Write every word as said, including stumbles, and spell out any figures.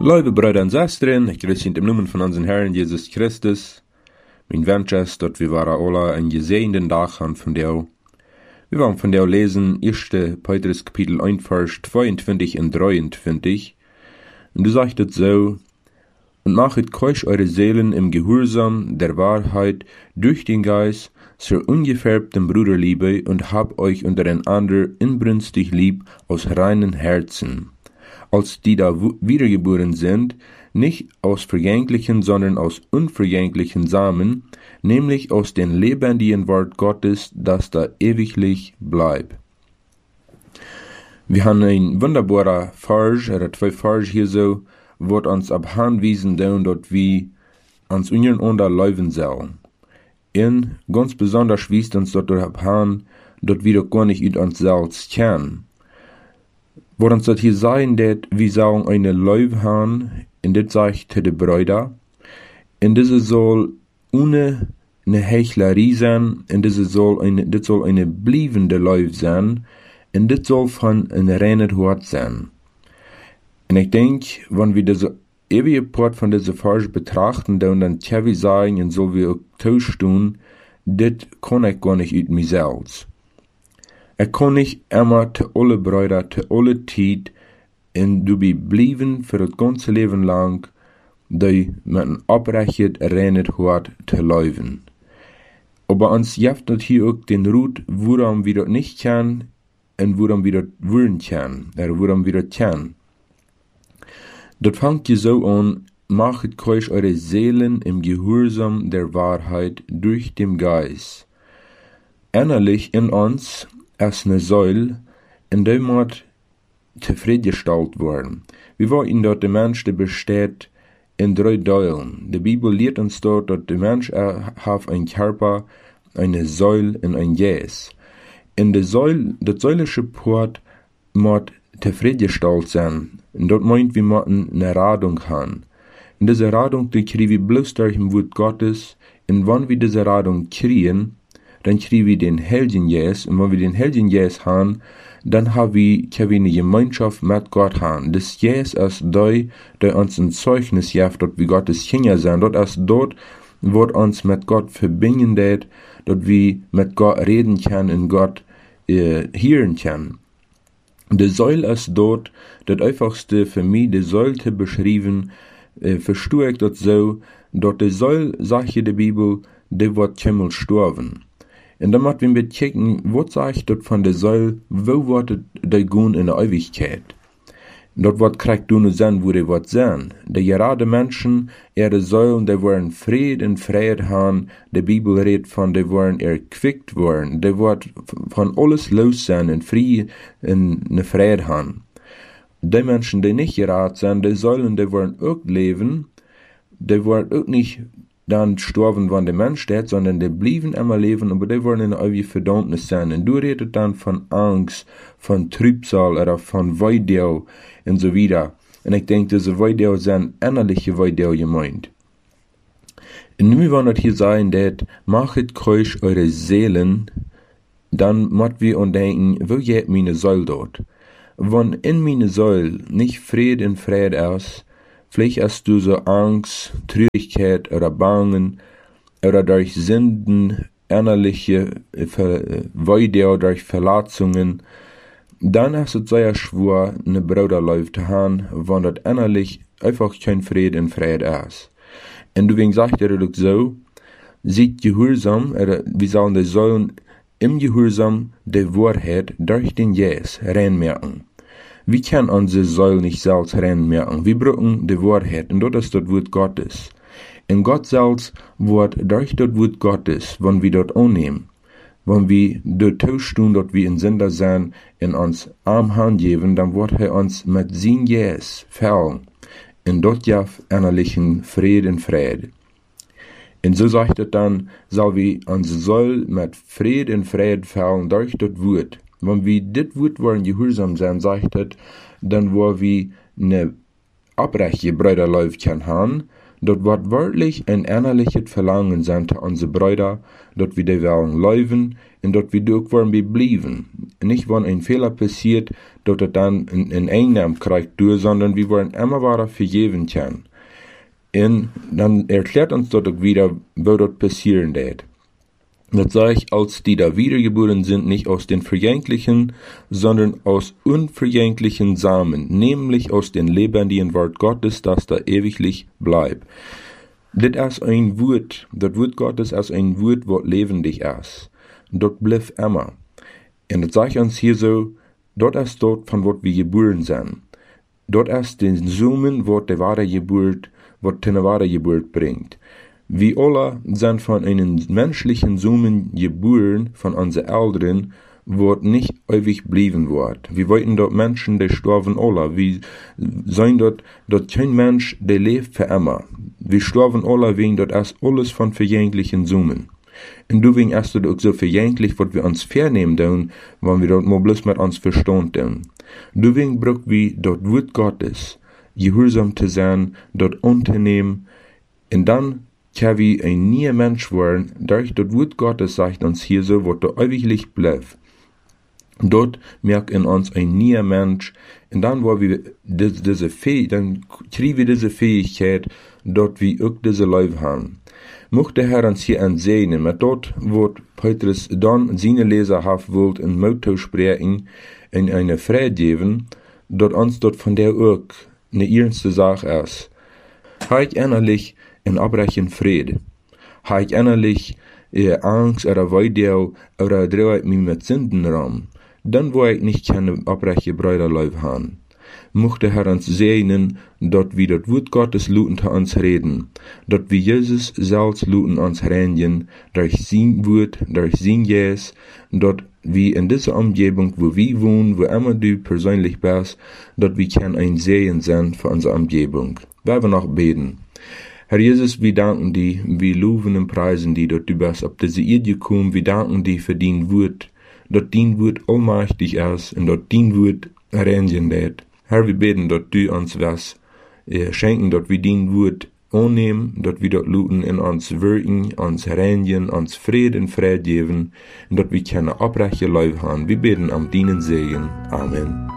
Liebe Brüder und Schwestern, ich grüße in dem Namen von unserem Herrn Jesus Christus. Mein Wunsch ist, dass wir alle einen gesegneten Tag haben von dir. Wir wollen von dir lesen, erster Petrus Kapitel eins, Vers zweiundzwanzig und dreiundzwanzig. Und du sagst es so: Und machet keusch eure Seelen im Gehorsam der Wahrheit durch den Geist zur ungefärbten Bruderliebe und habt euch untereinander inbrünstig lieb aus reinen Herzen, als die da wiedergeboren sind, nicht aus vergänglichen, sondern aus unvergänglichen Samen, nämlich aus dem lebendigen Wort Gottes, das da ewiglich bleibt. Wir haben ein wunderbarer Vers, oder zwei Vers hier so, wird uns abhanwiesen, dort wie uns unseren unterlaufen soll. Und ganz besonders wies uns dort abhan, dort wir doch gar nicht ut uns selbst kennen. Wo uns das hier sagen, dass wir sollen eine Leib haben, und das sagt zu den Brüdern, und das soll ohne eine Heuchlerie sein, und das soll eine, das soll eine bliebende Leib sein, und das soll von einem reinen Hort sein. Und ich denke, wenn wir diese ewige Part von dieser Vers betrachten, dann dann können wir sagen, und so wir auch tausch tun, das kann ich gar nicht ut mir selbst. Ich kann nicht immer zu alle Brüder, zu alle Zeit, und du bist blieben für das ganze Leben lang, die mit einem abrechnet, reinen Hort zu leben. Aber uns jeft das hier auch den Rut, woran wir das nicht kennen, und woran wir das wollen kennen, oder woran wir das kennen. Das fängt ja so an: Machet keusch eure Seelen im Gehorsam der Wahrheit durch den Geist. Innerlich in uns als eine Säule, in der wir zufriedengestellt worden. Wir wollen dort der Mensch, der besteht in drei Teilen. Die Bibel lehrt uns dort, dass der Mensch hat einen Körper, eine Säule und ein Jes. In der Säule, das säulische Port muss zufriedengestellt sein. Und dort meint, wir müssen eine Radung haben. Und diese Radung, die kriegen wir bloß durch das Wort Gottes. Und wenn wir diese Radung kriegen, dann kriegen wir den Heiligen Geist. Und wenn wir den Heiligen Geist haben, dann haben wir, können wir eine Gemeinschaft mit Gott haben. Das Geist ist der, der uns ein Zeugnis gibt, dass wir Gottes Kinder sind. Dort ist dort, wo uns mit Gott verbinden, dass wir mit Gott reden können und Gott äh, hören können. Die Säule ist dort, das einfachste für mich, die Säule beschrieben, äh, verstehe ich das so, dort die Säule, sagt die Bibel, die wird keinmal sterben. Und dann müssen wir kicken, was sagt dort von der Säule, wo wird die gehen in der Ewigkeit? Dort wird kriegt du nur sein, wo die wird sein. Die gerade Menschen, ihre Säulen, die wollen Frieden und Freiheit haben. Die Bibel redet von, die wollen erquickt werden. Die wird von alles los sein und frei und eine Freiheit haben. Die Menschen, die nicht gerade sind, die Säulen, die wollen auch leben. Die wollen auch nicht dann sterben, wenn der Mensch steht, sondern die blieben immer leben, aber die wollen in der ewige Verdammnis sein. Und du redest dann von Angst, von Trübsal oder von Weidel und so weiter. Und ich denke, diese Weidel sind innerliche Weidel gemeint. Und nun wollen wir hier sagen, dass machet keusch eure Seelen, dann müssen wir uns denken, wo geht meine Säule dort? Wenn in meine Säule nicht Frieden und Freiheit ist, vielleicht hast du so Angst, Traurigkeit oder Bangen oder durch Sünden, innerliche Weide durch Verletzungen, dann hast du sehr schwer, eine Bruderlauf zu haben, wenn das innerlich einfach kein Frieden und Freiheit ist. Und deswegen sagt er doch so: Seid gehorsam, oder wir sollen die Säulen im Gehorsam der Wahrheit durch den Jes reinmerken. Wir können unsere Säule nicht selbst reinmerken. Wir brauchen die Wahrheit, und das ist das Wort Gottes. Und Gott selbst wird durch das Wort Gottes, wenn wir dort annehmen, wenn wir dort tauschen, dass wir in Sünder sind, in uns Arm Hand geben, dann wird er uns mit seinem Jes fällen. Und dort ja innerlichen Frieden und Freiheit. Und so sagt er dann, soll wir unsere Säule mit Frieden und Freiheit fällen durch das Wort. Wenn wir dit Wort wollen gehorsam sein, sagt er, dann wollen wir eine abrechte Bruderlauf haben, dort wird wirklich ein innerliches Verlangen sein zu unsere Brüder, dort wir die wollen leben und dort wir auch wollen bleiben. Nicht, wenn ein Fehler passiert, dort er dann in, in Einnahme kriegt, sondern wir wollen immer weiter vergeben können. Und dann erklärt uns dort auch wieder, wo dort passieren wird. Das sage ich, als die da wiedergeboren sind, nicht aus den vergänglichen, sondern aus unvergänglichen Samen, nämlich aus dem lebendigen Wort Gottes, das da ewiglich bleibt. Das ist ein Wort, das Wort Gottes ist ein Wort, was lebendig ist. Dort bleibt immer. Und das sage ich uns hier so, dort ist dort, von was wir geboren sind. Dort ist den Samen, was die wahre Geburt, was eine wahre Geburt bringt. Wir alle sind von einem menschlichen Samen geboren, von unseren Eltern, wo nicht ewig bleiben wird. Wir wollten dort Menschen, die sterben alle. Wir sehen dort, dort kein Mensch, der lebt für immer. Wir sterben alle wegen dort erst alles von vergänglichen Samen. Und deswegen ist es auch so vergänglich, was wir uns vernehmen tun, wenn wir dort mal bloß mit uns Verstand tun. Deswegen brauchen wir dort Wort Gottes, gehorsam zu sein, dort unternehmen, und dann kann wir ein neuer Mensch werden, durch das Wort Gottes sagt uns hier so, was da ewiglich bleibt. Dort merkt in uns ein neuer Mensch, und dann, wo wir diese, diese Fähigkeit, dann kriegen wir diese Fähigkeit, dort wir auch diese Leben haben. Mocht der Herr uns hier ansehen, mit dort, wo Petrus dann seine Leser haben wollt, in Motto sprechen, in eine Freude geben, dort uns dort von der auch eine ernste Sache ist. Habe ich innerlich in abbrechen Friede. Habe ich innerlich äh, Angst oder Weidel oder drehe ich mich mit Sünden rum, dann wo ich nicht keine abbreche Brüderleib haben. Mochte Herr uns segnen, dort wie das Wort Gottes luten zu uns reden, dort wie Jesus selbst luten uns reinigen, durch sein Wort, durch sein Jes, dort wie in dieser Umgebung, wo wir wohnen, wo immer du persönlich bist, dort wie kann ein Segen sein für unsere Umgebung. Wir werden noch beten. Herr Jesus, wir danken dir, wir loben und preisen dir, dort du bist auf diese Erde gekommen, wir danken dir für dein Wort, dort dein Wort allmächtig ist und dort dein Wort reinigen wird. Herr, wir beten, dort du uns was äh, schenken, dort wir dein Wort annehmen, dort wir dort luten in uns wirken, uns reinigen, uns Frieden, Frieden geben, und dort wir keine Abbreche Leib haben. Wir beten am deinen Segen. Amen.